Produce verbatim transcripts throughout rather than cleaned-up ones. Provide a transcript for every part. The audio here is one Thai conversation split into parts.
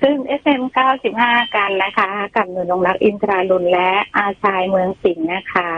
ขึ้น เอฟ เอ็ม เก้าสิบห้า กันนะคะกับหนูนงรักอินทราลุนและอาชายเมืองสิงห์นะคะ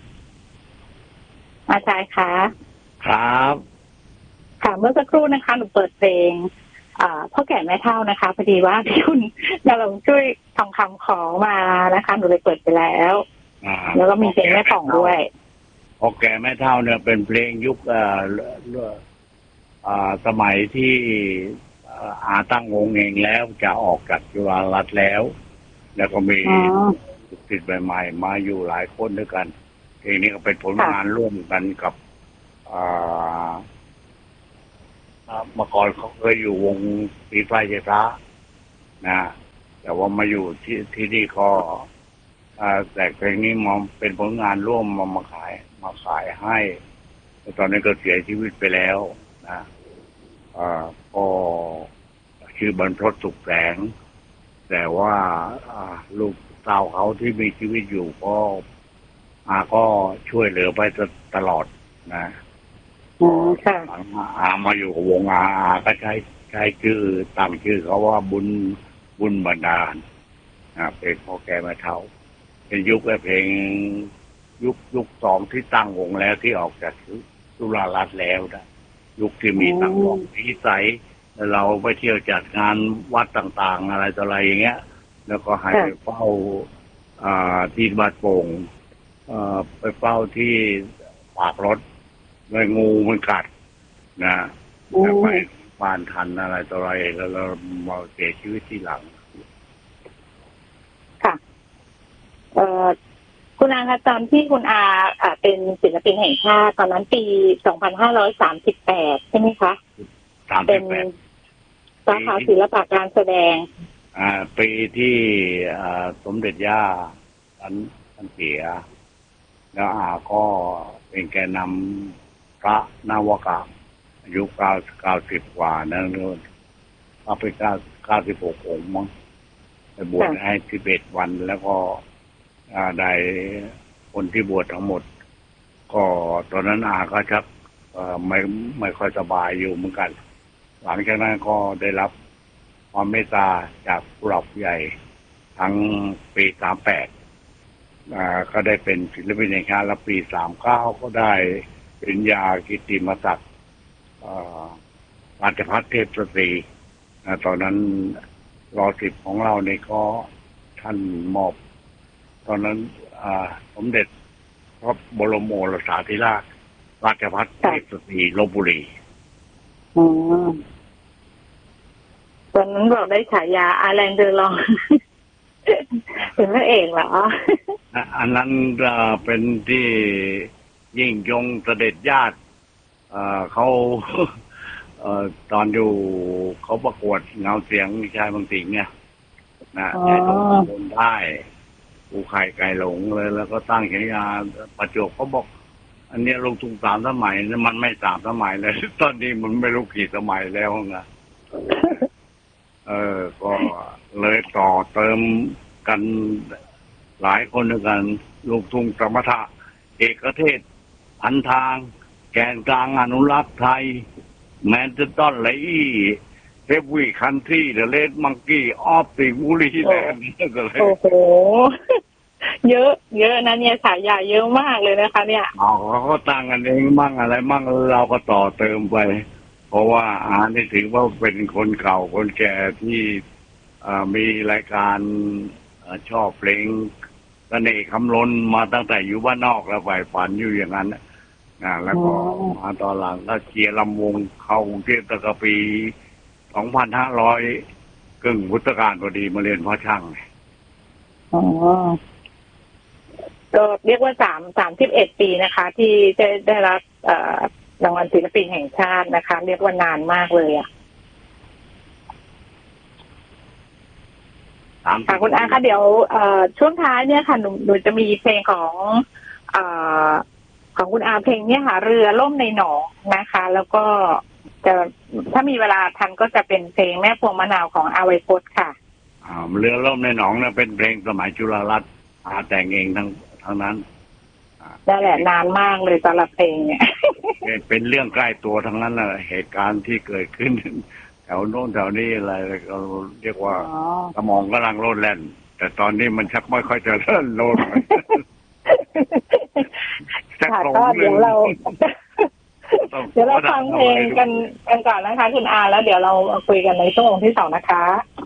อาชายคะครับค่ะเมื่อสักครู่นะคะหนูเปิดเพลงพ่อแก่แม่เฒ่านะคะพอดีว่าพี่คุณดารงช่วยทองคำขอมานะคะหนูเลยเปิดไปแล้วแล้วก็มีเพลงแม่ผ่องด้วยพ่อแก่แม่เฒ่าเนี่ยเป็นเพลงยุคเอ่ออ่าสมัยที่อาตั้งวงเองแล้วจะออกจากจุฬารัตน์แล้วแล้วก็มีติดใหม่ๆมาอยู่หลายคนด้วยกันเพลงนี้ก็เป็นผลงานร่วมกันกับอ่าเมื่อก่อนเขาเคยอยู่วงปีไฟเจตานะแต่ว่ามาอยู่ที่ที่นี่ก็แต่เพลงนี้มันเป็นผลงานร่วมมามาขายมาขายให้ตอนนี้ก็เสียชีวิตไปแล้วนะก็ชื่อบรรพตสุขแสงแต่ว่าลูกสาวเขาที่มีชีวิตอยู่ก็อาก็ช่วยเหลือไปตลอดนะอ๋อค่ะอามาอยู่กับวงอาอาก็ใช้ใช้ชื่อตั้งชื่อเขาว่าบุญบุญบรรดาลนะเพลงพ่อแก่แม่เฒ่าเป็นยุคเพลงยุคยุคสองที่ตั้งวงแล้วที่ออกจากจุฬารัตน์แล้วนะยุคที่มีตั้งวงที่ใสเราไปเที่ยวจัดงานวัดต่างๆอะไรต่ออะไรอย่างเงี้ยแล้วก็ให้ไปเฝ้าที่บาดโป่งไปเฝ้าที่ปากรถเลยงูมันกัดนะแล้วไปบ้านทันอะไรต่ออะไรแล้วเรามาเสียชีวิตที่หลังค่ะเอ่อคุณอาคะตอนที่คุณอาเป็นศิลปินแห่งชาติตอนนั้นปีสองพันห้าร้อยสามสิบแปดใช่ไหมคะเป็นสาขาศิลปะการแสดงอ่าปีที่สมเด็จย่าท่านท่านเสียแล้วอาก็เป็นแกนนำพระนวกะอายุเก้าเก้าสิบกว่านั่นเลยเอาไปเก้าเก้าสิบหกองค์มั้งไปบวชให้สิบเอ็ดวันแล้วก็ได้คนที่บวชทั้งหมดก็ตอนนั้นอาก็ชักไม่ไม่ค่อยสบายอยู่เหมือนกันหลังจากนั้นก็ได้รับความเมตตาจากผู้หลักผู้ใหญ่ทั้งปีสามแปดอ่าก็ได้เป็นศิลปินแห่งชาติแล้วปีสามเก้าก็ได้ปริญญากิตติมศักดิ์อ่าราชภัฏเทพสตรีตอนนั้นรอสิบของเราเนี่ยก็ท่านมอบตอนนั้นอ่าสมเด็จพระบรมโอรสาธิราชราชภัฏเทพสตรีลพบุรีอ๋อตอนนั้นบอกได้ฉายาอาแลนเดอร์ลองเป็นพระเอกเหรออันนั้นเป็นที่ยิ่งยงเสด็จญาติเขาตอนอยู่เขาประกวดเงาเสียงชายบางสิงห์เนี่ยนะได้ตรงบนได้ปูไข่ไก่หลงเลยแล้วก็ตั้งฉายาประจวบเขาบอกอันนี้ลงทุนสามสมัยมันไม่สามสมัยเลยตอนนี้มันไม่รู้กี่สมัยแล้วนะเออก็เลยต่อเติมกันหลายคนด้วยกันลูกทุ่งสมถะเอกเทศพันทางแกนกลางอนุรักษ์ไทยแมนเชสเตอร์ไลท์เฮฟวี่คันทรีเดอะเลดมังกี้ออฟติวูลีแลนด์ก็เลยโอ้โหเยอะเยอะนะเนี่ยฉายาเยอะมากเลยนะคะเนี่ยอ๋อเขาก็ตั้งกันเองมั่งอะไรมั่งเราก็ต่อเติมไปเพราะว่าอานี่ถือว่าเป็นคนเก่าคนแก่ที่มีรายการชอบเพลงเสน่ห์คำล้นมาตั้งแต่อยู่บ้านนอกแล้วฝ่ายฝันอยู่อย่างนั้นนะแล้วก็มาตอนหลังก็เชียร์ลำวงเข้ากรุงเทพตั้งแต่ปีสองพันห้าร้อยกึ่งพุทธกาลพอดีมาเรียนพ่อช่างอ๋อก็เรียกว่าสามสามสิบเอ็ดปีนะคะที่ได้ได้รับรางวัลศิลปินแห่งชาตินะคะเรียกว่านานมากเลยอ่ะค่ะคุณอาคะเดี๋ยวช่วงท้ายเนี่ยค่ะหนูหนูจะมีเพลงของของคุณอาเพลงเนี่ยค่ะเรือล่มในหนองนะคะแล้วก็จะถ้ามีเวลาทันก็จะเป็นเพลงแม่พวงมะนาวของอาไวพจน์ค่ะเรือล่มในหนองเนี่ยเป็นเพลงสมัยจุฬารัตน์อาแต่งเองทั้งทั้งนั้นนั่นแหละนานมากเลยสำหรับเพลงเนี่ยเป็นเรื่องใกล้ตัวทั้งนั้นแหละเหตุการณ์ที่เกิดขึ้นถวโน้นแถวนี้อะไรเราเรียกว่าสมองกำลังโลดแล่นแต่ตอนนี้มันชักไม่ค่อยจะเล่นโลดค่ะก็เดี๋ยวเราเดี๋ยวเราฟังเพลงกันกันก่อนนะคะคุณอาแล้วเดี๋ยวเราคุยกันในชั่วโมงที่สองนะคะ